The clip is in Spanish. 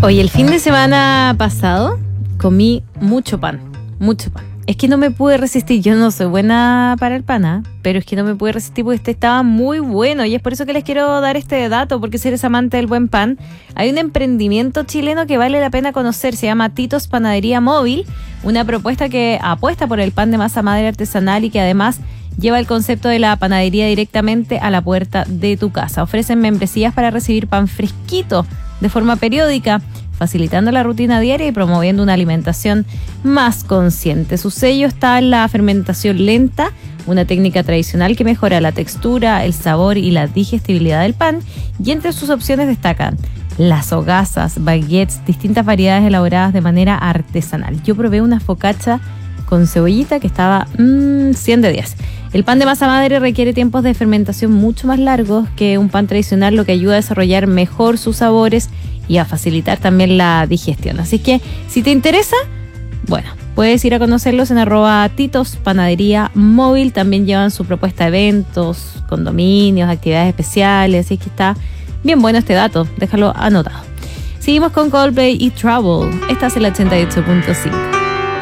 Oye, el fin de semana pasado comí mucho pan, mucho pan. Es que no me pude resistir, yo no soy buena para el pan, pero es que no me pude resistir porque este estaba muy bueno y es por eso que les quiero dar este dato, porque si eres amante del buen pan, hay un emprendimiento chileno que vale la pena conocer, se llama Titos Panadería Móvil, una propuesta que apuesta por el pan de masa madre artesanal y que además lleva el concepto de la panadería directamente a la puerta de tu casa. Ofrecen membresías para recibir pan fresquito de forma periódica, facilitando la rutina diaria y promoviendo una alimentación más consciente. Su sello está en la fermentación lenta, una técnica tradicional que mejora la textura, el sabor y la digestibilidad del pan, y entre sus opciones destacan las hogazas, baguettes, distintas variedades elaboradas de manera artesanal. Yo probé una focaccia con cebollita que estaba 100 de 10. El pan de masa madre requiere tiempos de fermentación mucho más largos que un pan tradicional, lo que ayuda a desarrollar mejor sus sabores y a facilitar también la digestión. Así que si te interesa, bueno, puedes ir a conocerlos en @Titos Panadería Móvil. También llevan su propuesta de eventos, condominios, actividades especiales, así que está bien bueno este dato, déjalo anotado. Seguimos con Coldplay y Trouble. Esta es el 88.5.